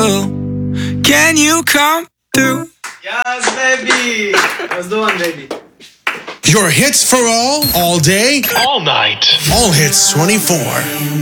Can you come through? Yes, baby. That's the one, baby. Your hits for all day, All night. all hits 24.